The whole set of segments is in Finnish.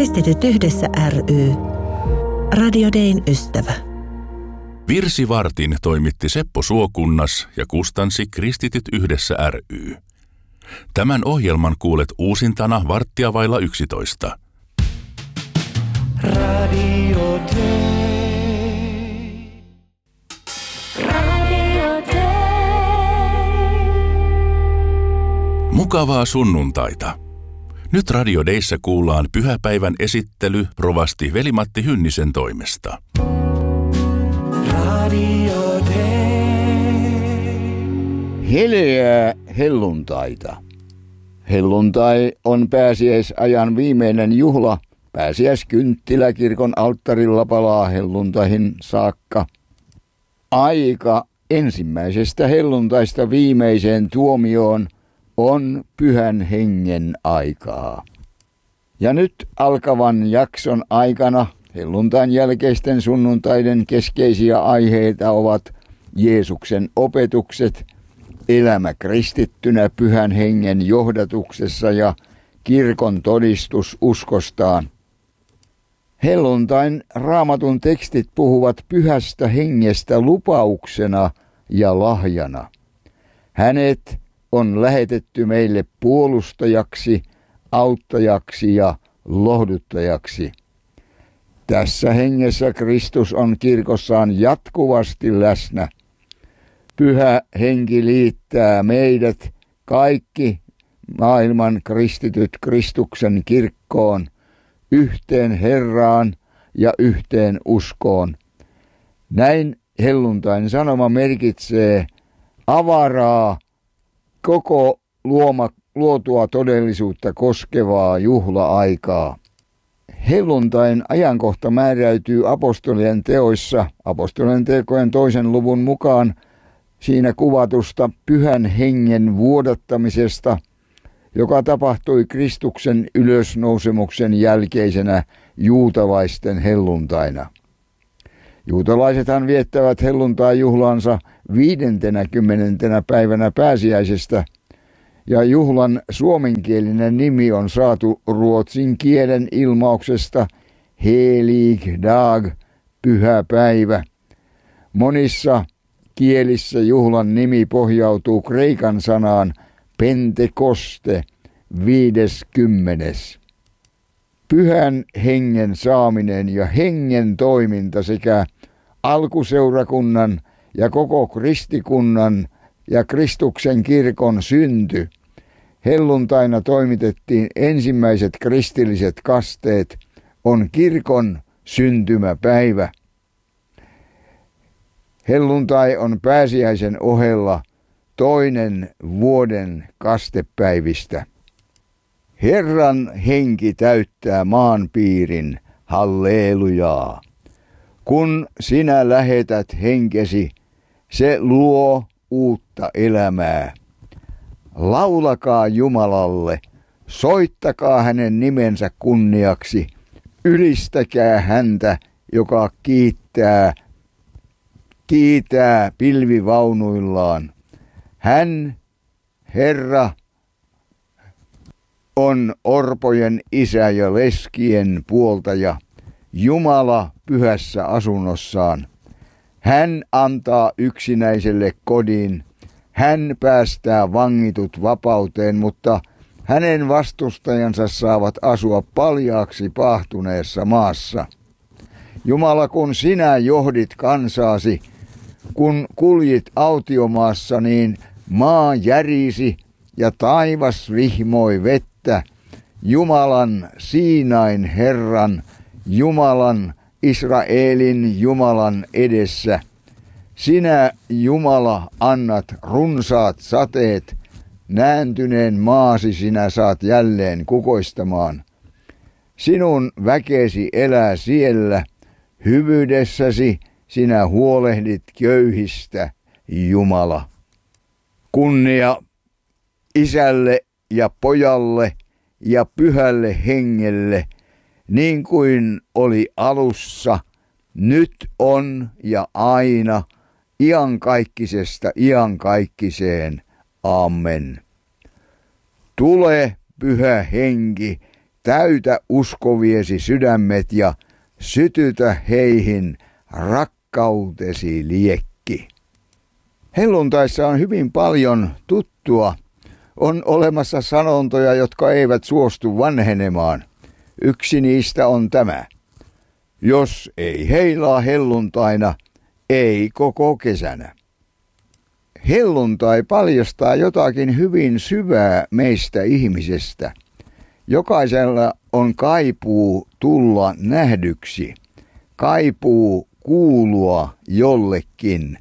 Kristityt yhdessä ry. Radio Dayn ystävä. Virsivartin toimitti Seppo Suokunnas ja kustansi Kristityt yhdessä ry. Tämän ohjelman kuulet uusintana 11:15. Radio Day. Radio Day. Mukavaa sunnuntaita. Nyt Radio Dayssä kuullaan pyhäpäivän esittely rovasti Veli-Matti Hynnisen toimesta. Radio Day. Heleää helluntaita. Helluntai on pääsiäisajan viimeinen juhla. Pääsiäiskynttilä kirkon alttarilla palaa helluntaihin saakka. Aika ensimmäisestä helluntaista viimeiseen tuomioon on pyhän hengen aikaa. Ja nyt alkavan jakson aikana helluntain jälkeisten sunnuntaiden keskeisiä aiheita ovat Jeesuksen opetukset, elämä kristittynä pyhän hengen johdatuksessa ja kirkon todistus uskostaan. Helluntain Raamatun tekstit puhuvat pyhästä hengestä lupauksena ja lahjana. Hänet on lähetetty meille puolustajaksi, auttajaksi ja lohduttajaksi. Tässä hengessä Kristus on kirkossaan jatkuvasti läsnä. Pyhä henki liittää meidät kaikki maailman kristityt Kristuksen kirkkoon, yhteen Herraan ja yhteen uskoon. Näin helluntain sanoma merkitsee avaraa, koko luotua todellisuutta koskevaa juhla-aikaa. Helluntain ajankohta määräytyy apostolien teoissa, apostolien tekojen 2. luvun mukaan siinä kuvatusta pyhän hengen vuodattamisesta, joka tapahtui Kristuksen ylösnousemuksen jälkeisenä juutalaisten helluntaina. Juutalaisethan viettävät helluntai-juhlansa 50. päivänä pääsiäisestä, ja juhlan suomenkielinen nimi on saatu ruotsin kielen ilmauksesta helig dag, pyhä päivä. Monissa kielissä juhlan nimi pohjautuu kreikan sanaan Pentekoste, 50. Pyhän hengen saaminen ja hengen toiminta sekä alkuseurakunnan ja koko kristikunnan ja Kristuksen kirkon synty. Helluntaina toimitettiin ensimmäiset kristilliset kasteet, on kirkon syntymäpäivä. Helluntai on pääsiäisen ohella toinen vuoden kastepäivistä. Herran henki täyttää maanpiirin, hallelujaa. Kun sinä lähetät henkesi, se luo uutta elämää. Laulakaa Jumalalle, soittakaa hänen nimensä kunniaksi, ylistäkää häntä, joka kiitää pilvivaunuillaan. Hän, Herra, on orpojen isä ja leskien puoltaja, Jumala pyhässä asunnossaan. Hän antaa yksinäiselle kodin, hän päästää vangitut vapauteen, mutta hänen vastustajansa saavat asua paljaaksi paahtuneessa maassa. Jumala, kun sinä johdit kansaasi, kun kuljit autiomaassa, niin maa järisi ja taivas vihmoi vettä. Jumalan, Siinain Herran, Jumalan, Israelin Jumalan edessä. Sinä, Jumala, annat runsaat sateet, nääntyneen maasi sinä saat jälleen kukoistamaan. Sinun väkesi elää siellä, hyvyydessäsi sinä huolehdit köyhistä, Jumala. Kunnia Isälle ja Pojalle ja Pyhälle Hengelle, niin kuin oli alussa, nyt on ja aina, iankaikkisesta iankaikkiseen. Amen. Tule, Pyhä Henki, täytä uskoviesi sydämet ja sytytä heihin rakkautesi liekki. Helluntaissa on hyvin paljon tuttua. On olemassa sanontoja, jotka eivät suostu vanhenemaan. Yksi niistä on tämä. Jos ei heilaa helluntaina, ei koko kesänä. Helluntai paljastaa jotakin hyvin syvää meistä ihmisestä. Jokaisella on kaipuu tulla nähdyksi, kaipuu kuulua jollekin,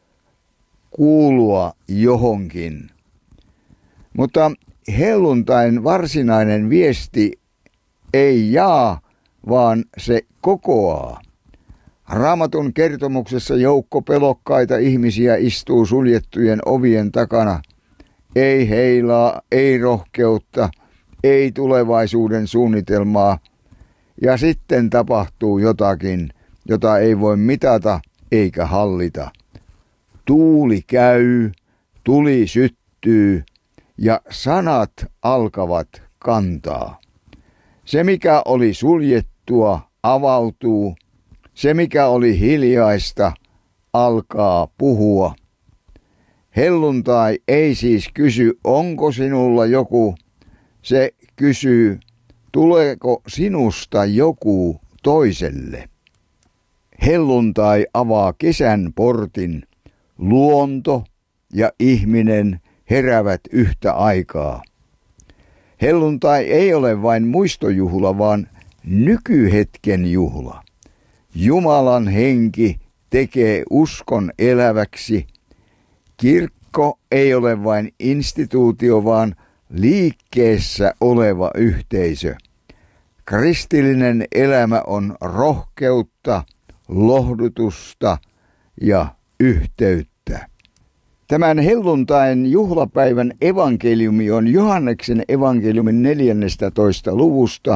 kuulua johonkin. Mutta helluntain varsinainen viesti ei jaa, vaan se kokoaa. Raamatun kertomuksessa joukko pelokkaita ihmisiä istuu suljettujen ovien takana. Ei heilaa, ei rohkeutta, ei tulevaisuuden suunnitelmaa. Ja sitten tapahtuu jotakin, jota ei voi mitata eikä hallita. Tuuli käy, tuli syttyy ja sanat alkavat kantaa. Se, mikä oli suljettua, avautuu. Se, mikä oli hiljaista, alkaa puhua. Helluntai ei siis kysy, onko sinulla joku. Se kysyy, tuleeko sinusta joku toiselle. Helluntai avaa kesän portin. Luonto ja ihminen heräävät yhtä aikaa. Helluntai ei ole vain muistojuhla, vaan nykyhetken juhla. Jumalan henki tekee uskon eläväksi. Kirkko ei ole vain instituutio, vaan liikkeessä oleva yhteisö. Kristillinen elämä on rohkeutta, lohdutusta ja yhteyttä. Tämän helluntain juhlapäivän evankeliumi on Johanneksen evankeliumin 14. luvusta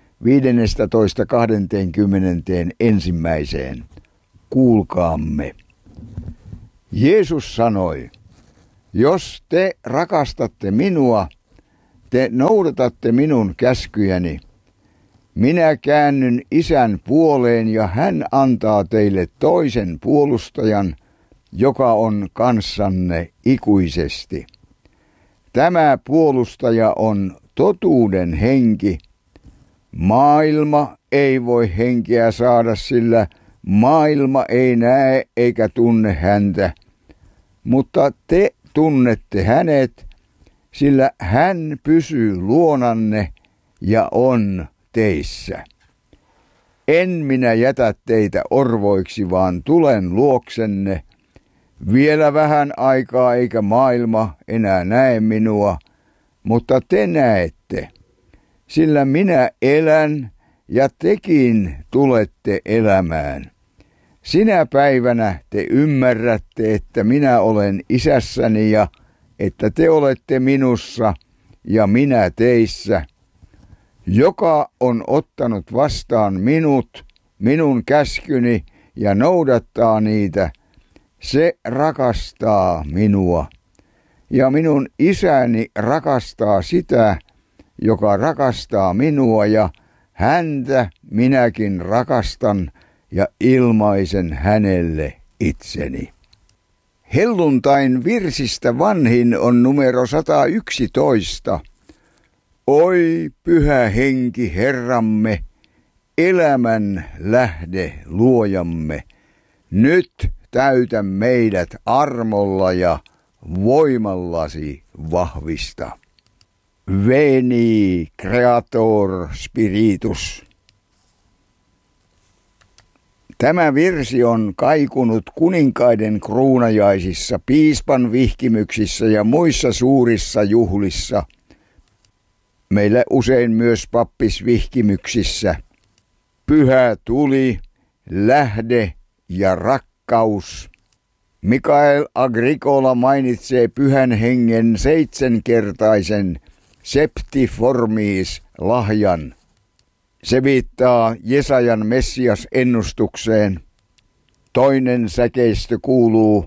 15-21. Kuulkaamme. Jeesus sanoi, jos te rakastatte minua, te noudatatte minun käskyjäni. Minä käännyn Isän puoleen ja hän antaa teille toisen puolustajan, joka on kanssanne ikuisesti. Tämä puolustaja on totuuden henki. Maailma ei voi henkeä saada, sillä maailma ei näe eikä tunne häntä. Mutta te tunnette hänet, sillä hän pysyy luonanne ja on teissä. En minä jätä teitä orvoiksi, vaan tulen luoksenne. Vielä vähän aikaa eikä maailma enää näe minua, mutta te näette, sillä minä elän ja tekin tulette elämään. Sinä päivänä te ymmärrätte, että minä olen Isässäni ja että te olette minussa ja minä teissä. Joka on ottanut vastaan minun käskyni ja noudattaa niitä, se rakastaa minua. Ja minun Isäni rakastaa sitä, joka rakastaa minua, ja häntä minäkin rakastan ja ilmaisen hänelle itseni. Helluntain virsistä vanhin on numero 111. Oi pyhä henki Herramme, elämän lähde luojamme, nyt täytä meidät armolla ja voimallasi vahvista. Veni Creator Spiritus. Tämä virsi on kaikunut kuninkaiden kruunajaisissa, piispan vihkimyksissä ja muissa suurissa juhlissa. Meillä usein myös pappisvihkimyksissä. Pyhä tuli, lähde ja rakkaus. Mikael Agricola mainitsee pyhän hengen 7-kertaisen septiformis lahjan. Se viittaa Jesajan Messias-ennustukseen. Toinen säkeistö kuuluu,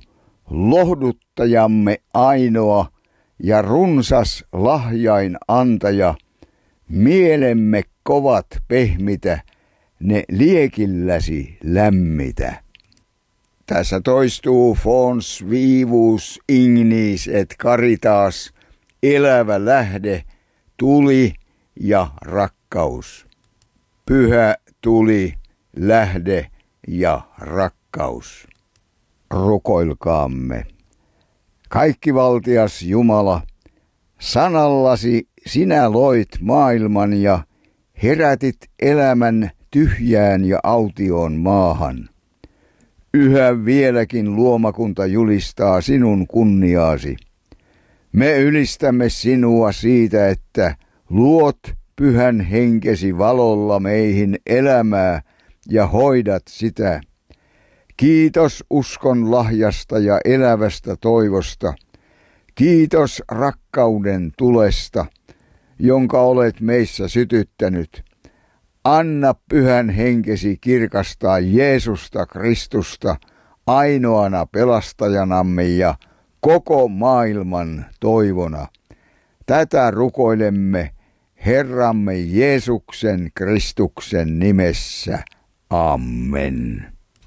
lohduttajamme ainoa ja runsas lahjain antaja, Mielemme kovat pehmitä, ne liekilläsi lämmitä. Tässä toistuu fons vivus ignis et caritas, elävä lähde, tuli ja rakkaus. Pyhä tuli, lähde ja rakkaus. Rukoilkaamme. Kaikkivaltias Jumala, sanallasi sinä loit maailman ja herätit elämän tyhjään ja autioon maahan. Yhä vieläkin luomakunta julistaa sinun kunniaasi. Me ylistämme sinua siitä, että luot pyhän henkesi valolla meihin elämää ja hoidat sitä. Kiitos uskon lahjasta ja elävästä toivosta. Kiitos rakkauden tulesta, jonka olet meissä sytyttänyt. Anna pyhän henkesi kirkastaa Jeesusta Kristusta ainoana pelastajanamme ja koko maailman toivona. Tätä rukoilemme Herramme Jeesuksen Kristuksen nimessä. Amen.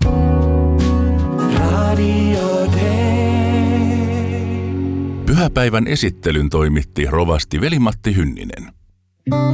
Radio Day. Pyhäpäivän esittelyn toimitti rovasti Veli-Matti Hynninen.